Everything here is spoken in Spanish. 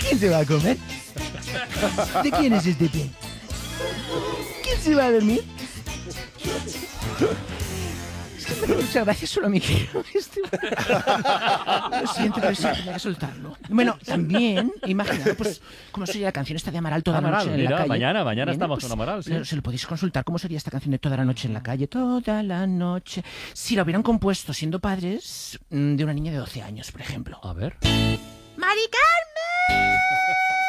¿Quién se va a comer? ¿De quién es este té? ¿Quién se va a dormir? Muchas gracias, solo me quiero. Lo siento, pero sí tenía que soltarlo. Bueno, también, imaginaos, pues, cómo sería la canción esta de Amaral toda la noche en la calle. Mañana Bien, estamos pues, con Amaral, sí. se lo podéis consultar, cómo sería esta canción de toda la noche en la calle. Toda la noche. Si la hubieran compuesto siendo padres de una niña de 12 años, por ejemplo. A ver. ¡Mari Carmen!